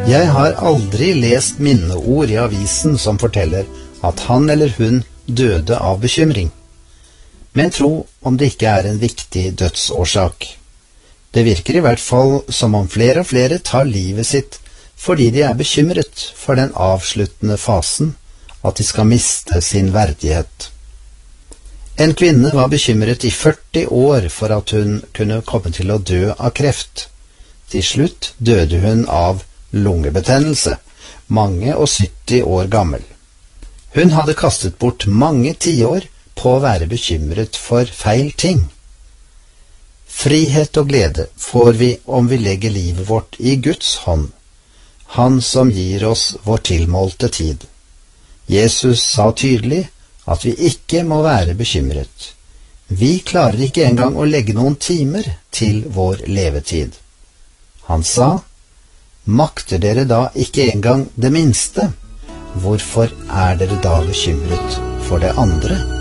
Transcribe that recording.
Jeg har aldri lest minneord i avisen som forteller at han eller hun døde av bekymring. Men tro om det ikke er en viktig dødsårsak. Det virker i hvert fall som om flere og flere tar livet sitt fordi de er bekymret for den avsluttende fasen, at de skal miste sin verdighet. En kvinne var bekymret i 40 år for at hun kunne komme til å dø av kreft. Til slutt døde hun av lungebetennelse, mange og 70 år gammel. Hun hadde kastet bort mange tiår på å være bekymret for feil ting. Frihet og glede får vi om vi legger livet vårt i Guds hånd, Han som gir oss vår tilmålte tid. Jesus sa tydelig at vi ikke må være bekymret. Vi klarer ikke engang å legge noen timer til vår levetid. Han sa, makter dere da ikke engang det minste? Hvorfor er dere da bekymret for det andre?